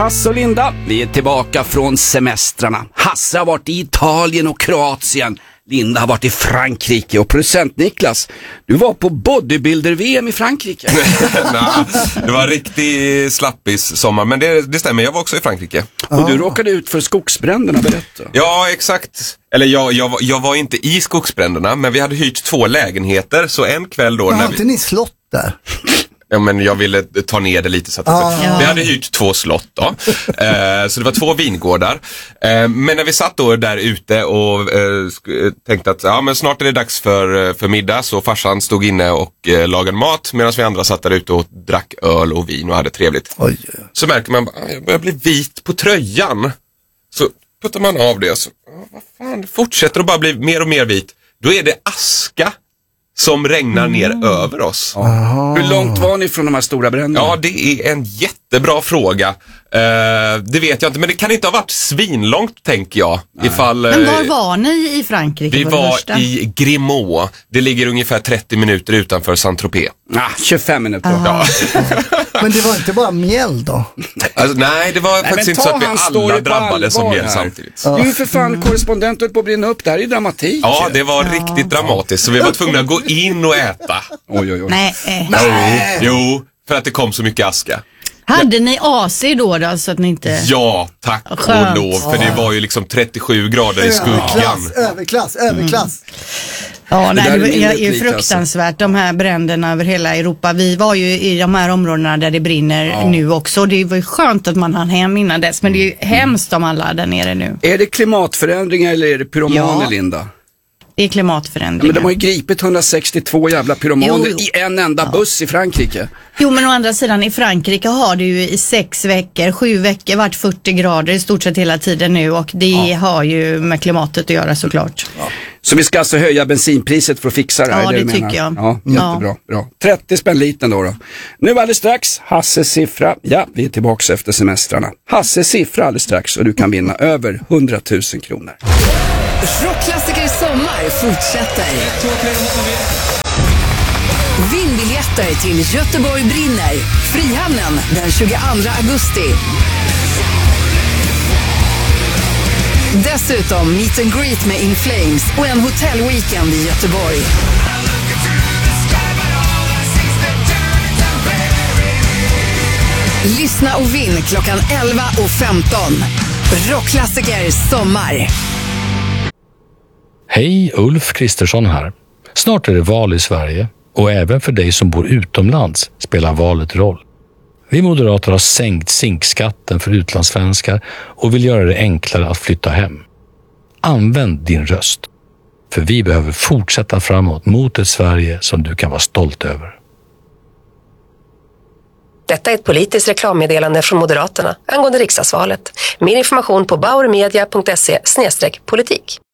Hasse och Linda, vi är tillbaka från semestrarna. Hasse har varit i Italien och Kroatien. Linda har varit i Frankrike. Och producent Niklas, du var på bodybuilder-VM i Frankrike. Nej, det var en riktig slappis sommar. Men det stämmer, jag var också i Frankrike. Och du råkade ut för skogsbränderna, berätta. Ja, exakt. Eller jag var inte i skogsbränderna, men vi hade hyrt 2 lägenheter. Så en kväll då... Har inte ni slott där? Ja, men jag ville ta ner det lite så att vi hade hyrt 2 slott då. Så det var 2 vingårdar. Men när vi satt då där ute och tänkte att men snart är det dags för middag, så farsan stod inne och lagade mat medan vi andra satt där ute och drack öl och vin och hade trevligt. Oj. Så märker man jag börjar bli vit på tröjan. Så puttar man av det och så vad fan, fortsätter att bara bli mer och mer vit. Då är det aska som regnar ner över oss. Hur långt var ni från de här stora bränderna? Ja, det är en jättebra fråga. Det vet jag inte, men det kan inte ha varit svinlångt, tänker jag. Ifall, men var var ni i Frankrike? Vi var i Grimaud. Det ligger ungefär 30 minuter utanför Saint-Tropez. 25 minuter. Ja. Men det var inte bara mjäll då? Alltså, nej, det var faktiskt inte så att vi alla drabbades som mjäll samtidigt. Du är ju för fan korrespondent och på att brinna upp. Det här är dramatik. Ja, det var riktigt dramatiskt. Så vi var tvungna att gå in och äta. Oj. Nej. Jo, för att det kom så mycket aska. Hade ni AC då så att ni inte... Ja, tack och lov. För det var ju liksom 37 grader i skuggan. Överklass. Ja, nej, det är ju fruktansvärt, de här bränderna över hela Europa. Vi var ju i de här områdena där det brinner nu också. Det var ju skönt att man hann hem innan dess, men det är ju hemskt om alla där nere nu. Är det klimatförändringar eller är det pyromaner, Linda? Det är klimatförändringar. Men de har ju gripit 162 jävla pyromaner i en enda buss i Frankrike. Jo, men å andra sidan i Frankrike har det ju i 7 veckor varit 40 grader i stort sett hela tiden nu, och det har ju med klimatet att göra såklart. Så vi ska alltså höja bensinpriset för att fixa det här? Ja, det tycker jag. Ja, jättebra. Bra. 30 spänn liten då. Nu alldeles strax, Hasses siffra. Ja, vi är tillbaka efter semestrarna. Hasses siffra alldeles strax, och du kan vinna över 100 000 kronor. Rockklassiker i sommar fortsätter. Vinn biljetter till Göteborg brinner. Frihamnen den 22 augusti. Dessutom meet and greet med In Flames och en hotellweekend i Göteborg. Lyssna och vinn klockan 11:15. Rockklassiker sommar. Hej, Ulf Kristersson här. Snart är det val i Sverige, och även för dig som bor utomlands spelar valet roll. Vi moderater har sänkt zinkskatten för utlandssvenskar och vill göra det enklare att flytta hem. Använd din röst, för vi behöver fortsätta framåt mot ett Sverige som du kan vara stolt över. Detta är ett politiskt reklammeddelande från Moderaterna angående riksdagsvalet. Mer information på bauermedia.se/politik.